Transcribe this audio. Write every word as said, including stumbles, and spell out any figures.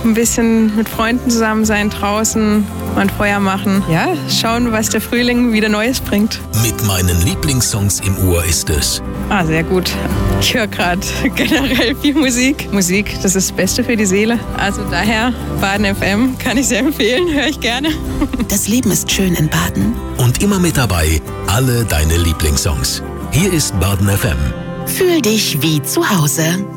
ein bisschen mit Freunden zusammen sein, draußen mal ein Feuer machen. Ja, schauen, was der Frühling wieder Neues bringt. Mit meinen Lieblingssongs im Ohr ist es. Ah, sehr gut. Ich höre gerade generell viel Musik. Musik, das ist das Beste für die Seele. Also daher, Baden F M kann ich sehr empfehlen, höre ich gerne. Das Leben ist schön in Baden. Und immer mit dabei, alle deine Lieblingssongs. Hier ist Baden F M. Fühl dich wie zu Hause.